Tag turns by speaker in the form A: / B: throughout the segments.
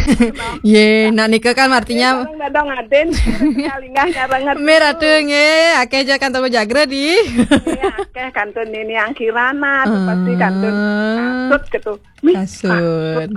A: Ye, nak nikah kan artinya
B: dong aden kalinggah nyaranget.
A: merah tuh nge, akeh aja kan tahu jagra di.
B: Akeh kantun ini yang kirana tuh pasti kantun kasut gitu.
A: Kasut.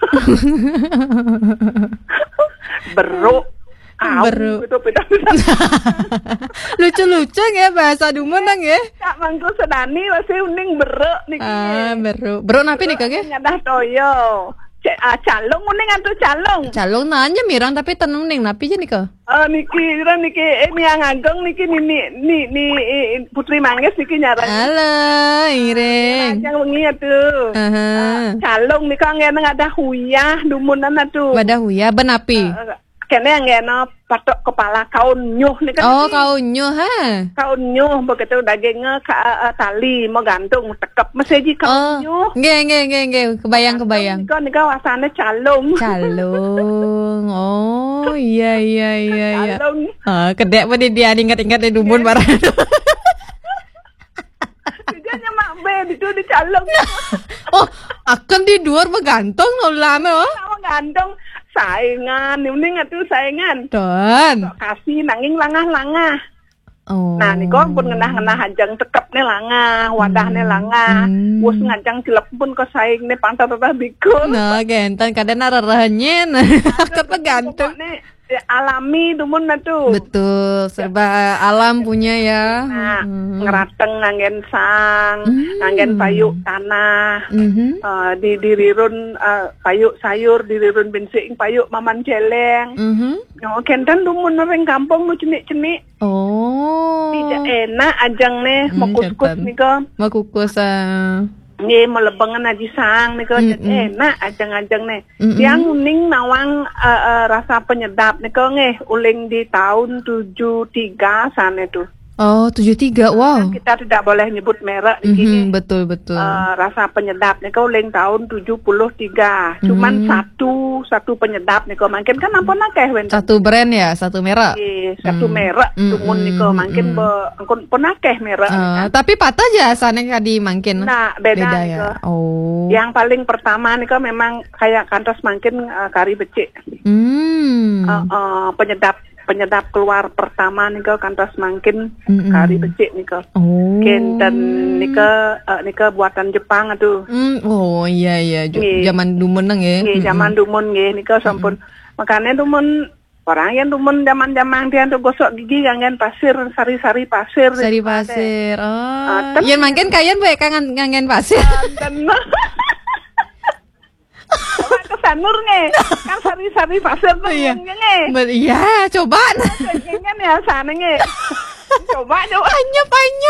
B: Beruk.
A: Baru
B: Itu beda-beda.
A: lucu-lucu ya bahasa Dumunang ya.
B: Kak mangku sedani masih uning beruk niki.
A: Beruk napi nih kage?
B: Nyadah toyo. Calung uning atuh calung.
A: Calung nanya mirang tapi tenung ning napi aja nih kok.
B: Niki ini yang ageng niki ni Putri Manggis niki nyarang.
A: Halo, Ireng.
B: Yang wengi atuh. Calung nika ngene ada huyah dumunan atuh.
A: Wadah huya benapi.
B: Kene ngene patok kepala kaun nyuh nika.
A: Oh, kaun nyuh ha.
B: Kaun nyuh begitu dagingnya tali mau gantung tekep meseji kaun nyuh.
A: Nge. Kebayang.
B: Nika wasane calung.
A: Calung. Oh, iya.
B: Calung.
A: Kedek apa dia ingat-ingat di Dumun barang.
B: Dia nyemak be itu di calung.
A: Oh, akan di luar bergantung lama.
B: Sama gantung saingan, mending atuh saingan.
A: Don.
B: Kasih nanging langah-langah.
A: Oh.
B: Nah, niko pun ngenah-ngenah hajang tekepne langah, wadahne langah. Wus ngajang cilep pun ke saingne pantat-pantat bikun.
A: Nah, gentan kadang arah-arahanyen. Kepegantung.
B: Alami dumun atuh.
A: Betul, serba alam punya ya.
B: Nah, ngerateng nganggen sang, nganggen payuk tanah. Dirirun payuk sayur, dirirun binsing payuk maman celeng. Kenten dumun ring kampung nu cenik-cenik.
A: Oh.
B: Tidak enak ajang nih mau kuskus nika.
A: Mau kukus
B: Nggih melebengan aji sang nika enak ajang-ajang nih. Yang uning nawang rasa penyedap nika nggih uling di tahun 73 sana tuh.
A: Oh, 73. Wow.
B: Kita tidak boleh nyebut merek di sini.
A: Betul.
B: Rasa penyedap nika uling tahun 73. Cuman satu penyedap nika mungkin kan ampun akeh wen.
A: Satu brand ya, satu merek.
B: Satu merek tumun nika mungkin pun akeh merek.
A: Tapi patah aja sana kadi mungkin.
B: Nah, beda
A: ya. Oh.
B: Yang paling pertama nika memang kayak kantos mungkin kari becik. Penyedap keluar pertama nika kantos mungkin kari becik nika.
A: Oh.
B: Kenten nika buatan Jepang atuh.
A: Oh iya. Zaman Dumunang ya.
B: Zaman Dumun nggih nika sampun. Makanya Dumun orang yang Dumun zaman-zaman dia tuh gosok gigi kangen pasir, sari-sari pasir.
A: Sari pasir. Oh. Yen mungkin kalian bae kangen pasir.
B: Coba ke Sanur nge, kan sari-sari pasir tuh nge.
A: Iya, coba.
B: Kan ya sana nge. Coba.
A: Anyep.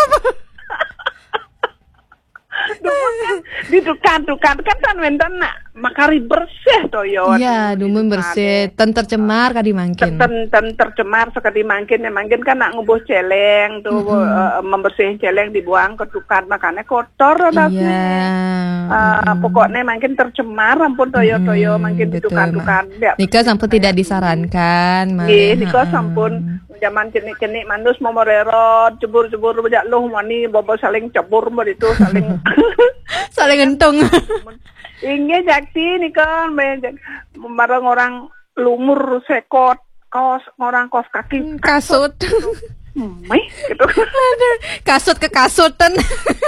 B: Dumun kan didukan kan wenten nak makari bersih toyo.
A: Iya, Dumun bersih, ten tercemar kadi mangkin.
B: Ten tercemar sekali mangkin kan nak ngubuh celeng tuh membersihin celeng dibuang ke tukar makanya kotor
A: Iya.
B: Pokoknya mungkin tercemar ampun toyo mungkin ditukar-tukar.
A: Nika sampun tidak disarankan.
B: Iya, nika sampun zaman cenik-cenik manus momorerot cebur-cebur bejak luh mani bobo saling cebur itu saling
A: saling entung.
B: Inge jakti nika bareng orang lumur sekot kaos orang kaos kaki
A: kasut.
B: Gitu.
A: Kasut ke kasutan.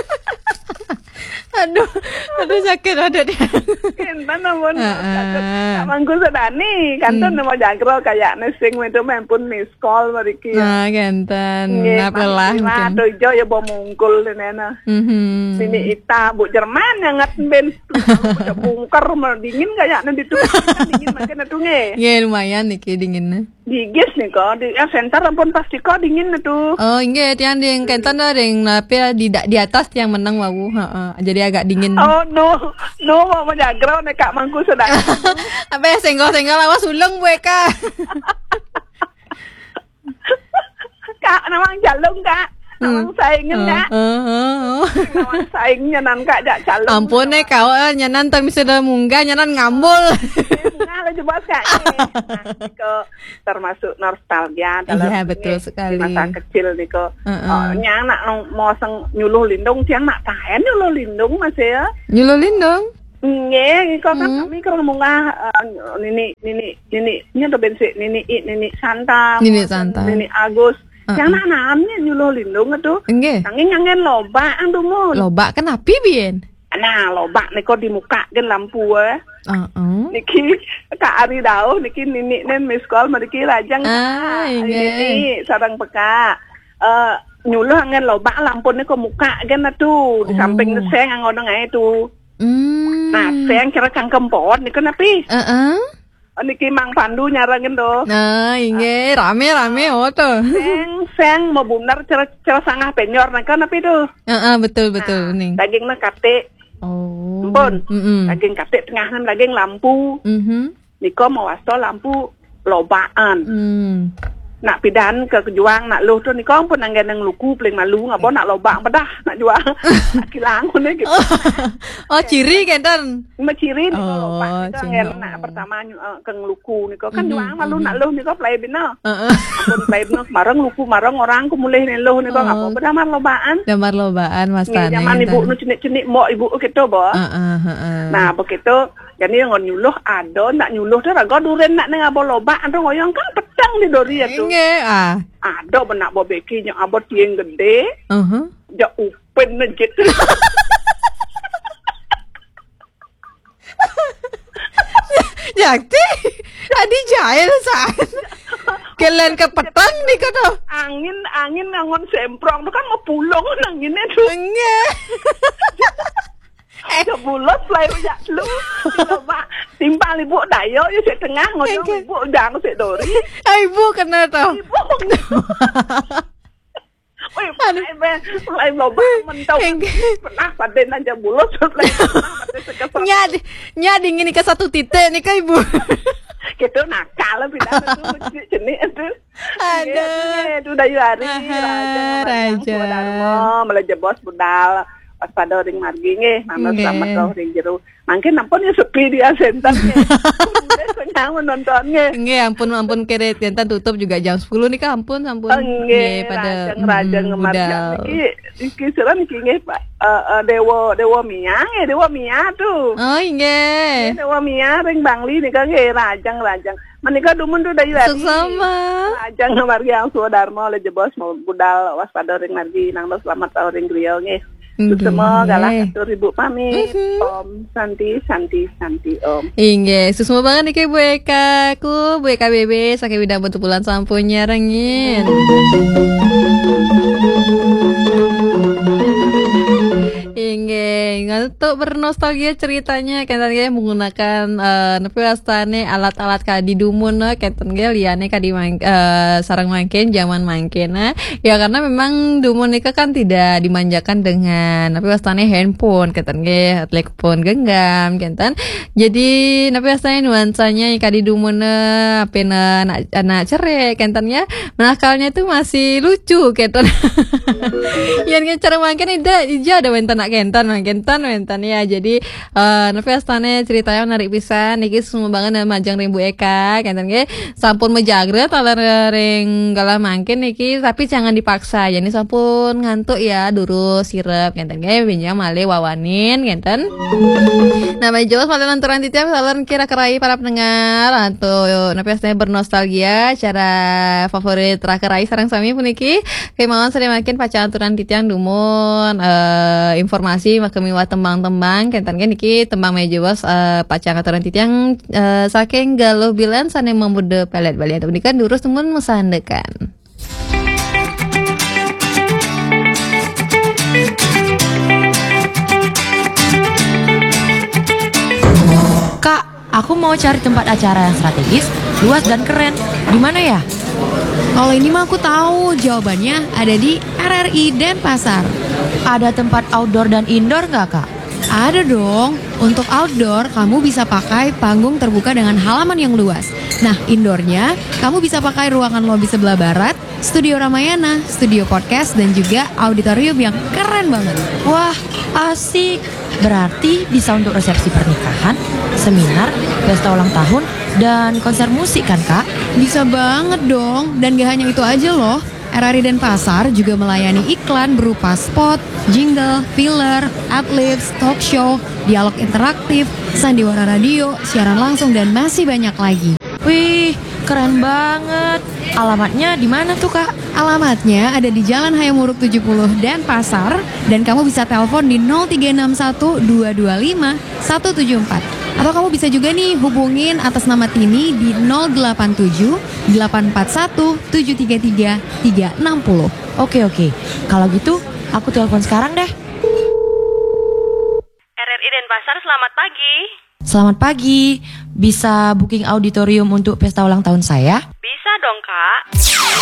A: Aduh sakit ada dia.
B: Kenten namun mangku sedani kanton mau jagro kayak nesing itu mempun miss call mariki.
A: Nah kenten apalah mungkin.
B: Aduh jo ya bawa mungkul nena. Sini ita bu Jerman yang ngat ben bungker dingin kayaknya itu dingin makin itu nge.
A: Ya lumayan nih dinginnya.
B: Digis nih kok di center ampun pasti kok dingin itu.
A: Oh inget yang di kenten ada yang tapi di atas yang menang mau. Jadi agak dingin.
B: Oh no mau jagro nih kak mangku sedang.
A: Apa ya senggol awas ulung gue kak.
B: Kak namang jalung kak. Namang saingin kak. Namang saingnya nan kak jak calung.
A: Ampun kau nyanan tak bisa dah munggah nyanan ngambul.
B: Nah coba kak. Niko termasuk nostalgia dalam
A: betul sekali.
B: Di masa kecil niko. Nyang nak mau nyuluh lindung tiang nak tahan nyuluh lindung masih ya.
A: Nyuluh lindung.
B: Nggih, kok kan kami kerang munggah nini do bensik nini Santa. Nini Agus. Yang nanamnya nyuluh lindung itu.
A: Nggih.
B: Nanging ngangen loba andumun.
A: Loba kenapa bien?
B: Nah, loba niko di muka gen lampu Niki Kak Ari Dau niki nini nen miskol mriki lajang. Ini sarang peka. Nyuluh ngen loba lampu niko muka gen atuh di samping seng angon ngae tuh. Nah, seng kira kang kempot niko napi. Niki Mang Pandu nyarangin do.
A: Nah, inge rame tuh.
B: Seng mau benar cara sangah penyor naka napi tuh.
A: Betul ning.
B: Dagingna kate. Ampun. Daging kate tengahan daging lampu. Niko mau wasto lampu lobaan. Nak pidan ke kejuang nak luh tu niko pun nanggen nang luku paling malu ngapa nak lobang pedah nak jual. Kilang ni gitu.
A: Oh, ciri kan?
B: Ciri niko lobang niko nanggen nak pertama keng luku niko kan juang malu nak luh niko play bina. Pun play bina marang luku marang orang ku mulih nih luh niko ngapa pedah mar lobaan.
A: Damar lobaan Mas Tane.
B: Zaman ibu nu cenik-cenik mbok ibu gitu boh. Nah begitu jadi ngon nyuluh ado nak nyuluh tu raga duren nak ngabo lobaan tu ngoyong kan pedang di dori tu.
A: Nggih,
B: Ada benak bobeki yang abot yang gede. Ja upen nejit.
A: Jakti, adi jahil sah. Kalian ke petang nih kata.
B: Angin ngangon semprong tu kan mau pulong anginnya tu.
A: Nggih.
B: Bulat play ya lu. Coba timpal ibu dayo ya di tengah ngoyong ibu udang si dori.
A: Ibu kena tau.
B: Ibu. Wih, play loba mentau. Pernah paden aja bulat play.
A: Nya dingin ke satu titik nih kak ibu.
B: Gitu nakal pindah tu jenis tu.
A: Ada.
B: Itu dayu hari
A: Raja.
B: Melaja bos budal. Pas pada ring margi nge, mama selamat roh ring jeru. Mungkin ampun ya sepi dia sentan nge. Kenyang menontonnya.
A: Nge, ampun keret sentan tutup juga jam 10 nih kak, ampun.
B: Nge,
A: pada
B: rajang
A: budal.
B: Iki seran iki nge, Dewa Mia tuh.
A: Oh nge.
B: Dewa Mia ring Bangli nih kan nge, rajang. Menikah dumun tuh dari hari.
A: Sama.
B: Rajang margi yang Sudarmo le jebos mau budal waspada ring margi nang selamat tahun ring griau nge. Semua galak atur ibu pamit. Om Santi Om.
A: Inge, susah banget nih kayak Bu Eka. Bu Eka BB sakit bidang bentuk bulan sampunya rengin. Inge, ngantuk bernostalgia ceritanya kan tadi menggunakan nepi wastane alat-alat kadi dumun kan liane kadi sarang mangken zaman mangken ya karena memang dumun nikah kan tidak dimanjakan dengan nepi wastane handphone kan telepon genggam kan jadi nepi wastane nuansanya kadi dumun apena anak cerai kan ya menakalnya itu masih lucu kan yang cara mangken ada wentan kentan ya jadi nepi astane ceritanya menarik pisan niki semua banget majang Rimbu Eka kentan ge sampun mejagre taler ring galah mangkin niki tapi jangan dipaksa jadi sampun ngantuk ya duru sirep kentan ge binjang male wawanin kentan nama Jawa male lanturan titiap saluran kira kerai para pendengar atau nepi astane bernostalgia cara favorit terakerai sareng sami puniki kemauan sering makin pacaran turan titiang dumun informasi makemiwa tembang-tembang kentan niki tembang meja bos pacang aturan titiang saking galuh bilan sane membude pelet bali atau kan durus temun mesandekan.
C: Kak, aku mau cari tempat acara yang strategis, luas dan keren. Di mana ya?
D: Kalau ini mah aku tahu jawabannya ada di RRI Denpasar.
C: Ada tempat outdoor dan indoor nggak kak?
D: Ada dong. Untuk outdoor, kamu bisa pakai panggung terbuka dengan halaman yang luas. Nah, indoornya, kamu bisa pakai ruangan lobi sebelah barat, studio Ramayana, studio podcast, dan juga auditorium yang keren banget.
C: Wah, asik. Berarti bisa untuk resepsi pernikahan, seminar, pesta ulang tahun, dan konser musik kan kak?
D: Bisa banget dong. Dan gak hanya itu aja loh. RRI Denpasar juga melayani iklan berupa spot, jingle, filler, adlibs, talk show, dialog interaktif, sandiwara radio, siaran langsung, dan masih banyak lagi.
C: Wih, keren banget. Alamatnya di mana tuh, Kak?
D: Alamatnya ada di Jalan Hayamuruk 70 Denpasar, dan kamu bisa telepon di 0361 225 174. Atau kamu bisa juga nih hubungin atas nama Tini di 087 841 733 360.
C: Oke. Kalau gitu, aku telepon sekarang deh.
E: RRI Denpasar, selamat pagi.
C: Selamat pagi. Bisa booking auditorium untuk pesta ulang tahun saya?
E: Bisa dong, Kak.